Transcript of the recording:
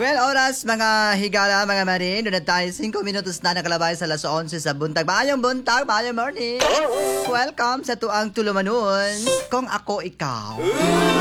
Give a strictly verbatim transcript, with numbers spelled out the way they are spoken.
Well, oras mga higala, mga marin. Doon na tayo, five minutos na nakalabay sa alas eleven sa buntag. Maayong buntag, maayong morning. Welcome sa tuang tulumanon. Kung ako ikaw.